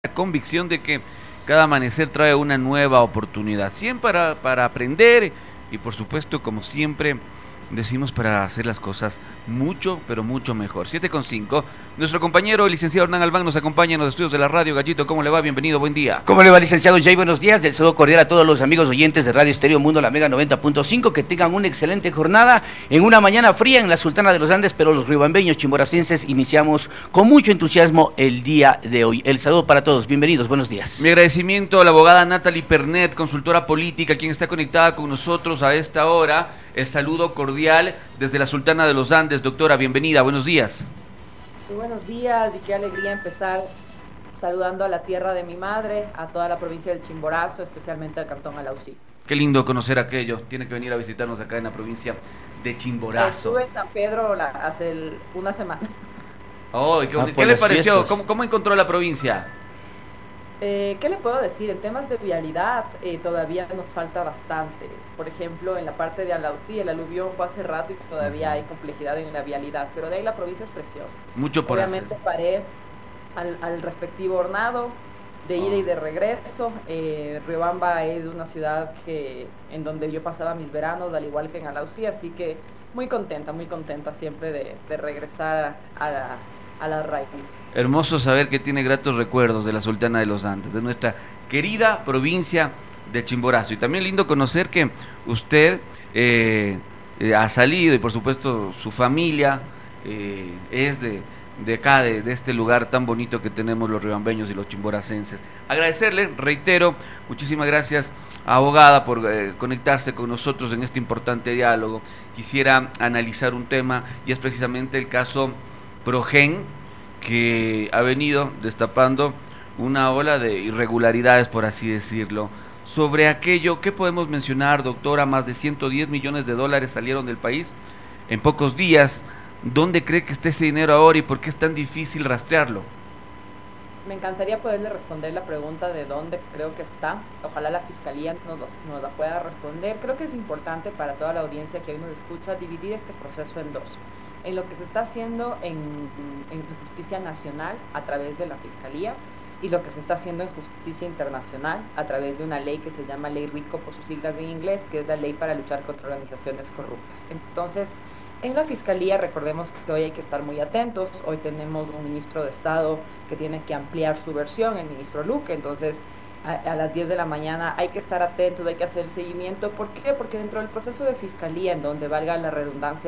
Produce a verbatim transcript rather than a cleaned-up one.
La convicción de que cada amanecer trae una nueva oportunidad, siempre para, para aprender y por supuesto, como siempre decimos, para hacer las cosas mucho, pero mucho mejor. siete con cinco. Nuestro compañero, el licenciado Hernán Albán, nos acompaña en los estudios de la radio. Gallito, ¿cómo le va? Bienvenido, buen día. ¿Cómo le va, licenciado Jay? Buenos días. Del saludo cordial a todos los amigos oyentes de Radio Estéreo Mundo, la Mega noventa punto cinco. Que tengan una excelente jornada en una mañana fría en la Sultana de los Andes, pero los riobambeños chimboracenses iniciamos con mucho entusiasmo el día de hoy. El saludo para todos. Bienvenidos, buenos días. Mi agradecimiento a la abogada Natalie Pernet, consultora política, quien está conectada con nosotros a esta hora. El saludo cordial desde la Sultana de los Andes. Doctora, bienvenida, buenos días. Muy buenos días y qué alegría empezar saludando a la tierra de mi madre, a toda la provincia del Chimborazo, especialmente al cantón Alausí. Qué lindo conocer aquello. Tiene que venir a visitarnos acá en la provincia de Chimborazo. Estuve en San Pedro la, hace el, una semana. Oh, ¿qué, Ah, ¿qué le pareció? Fiestas. ¿Cómo, ¿Cómo encontró la provincia? Eh, ¿Qué le puedo decir? En temas de vialidad eh, todavía nos falta bastante. Por ejemplo, en la parte de Alausí, el aluvión fue hace rato y todavía hay complejidad en la vialidad, pero de ahí la provincia es preciosa. Mucho por Obviamente hacer. paré al, al respectivo hornado de ida y de regreso. eh, Riobamba es una ciudad que en donde yo pasaba mis veranos, al igual que en Alausí, así que muy contenta, muy contenta siempre de, de regresar a, a, a las raíces. Hermoso saber que tiene gratos recuerdos de la Sultana de los Andes, de nuestra querida provincia de Chimborazo. Y también lindo conocer que usted eh, eh, ha salido y por supuesto su familia eh, es de, de acá, de, de este lugar tan bonito que tenemos los riobambeños y los chimboracenses. Agradecerle, reitero, muchísimas gracias, abogada, por eh, conectarse con nosotros en este importante diálogo. Quisiera analizar un tema y es precisamente el caso Progen, que ha venido destapando una ola de irregularidades, por así decirlo. Sobre aquello, ¿qué podemos mencionar, doctora? Más de ciento diez millones de dólares salieron del país en pocos días. ¿Dónde cree que está ese dinero ahora y por qué es tan difícil rastrearlo? Me encantaría poderle responder la pregunta de dónde creo que está. Ojalá la Fiscalía nos, nos la pueda responder. Creo que es importante para toda la audiencia que hoy nos escucha dividir este proceso en dos. En lo que se está haciendo en, en justicia nacional a través de la Fiscalía y lo que se está haciendo en justicia internacional a través de una ley que se llama Ley RICO por sus siglas en inglés, que es la ley para luchar contra organizaciones corruptas. Entonces, en la Fiscalía, recordemos que hoy hay que estar muy atentos. Hoy tenemos un ministro de Estado que tiene que ampliar su versión, el ministro Luque. Entonces, a, a las diez de la mañana hay que estar atentos, hay que hacer el seguimiento. ¿Por qué? Porque dentro del proceso de Fiscalía, en donde valga la redundancia,